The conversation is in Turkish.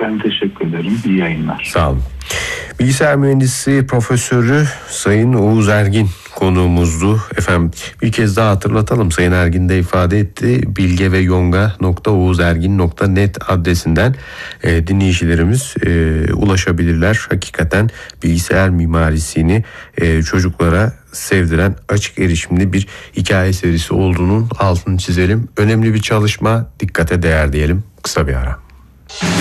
Ben teşekkür ederim. İyi yayınlar. Sağ olun. Bilgisayar mühendisi profesörü Sayın Oğuz Ergin konuğumuzdu. Efendim bir kez daha hatırlatalım. Sayın Ergin de ifade etti. bilgeveyonga.oğuzergin.net adresinden dinleyicilerimiz ulaşabilirler. Hakikaten bilgisayar mimarisini çocuklara sevdiren açık erişimli bir hikaye serisi olduğunun altını çizelim. Önemli bir çalışma, dikkate değer diyelim. Kısa bir ara.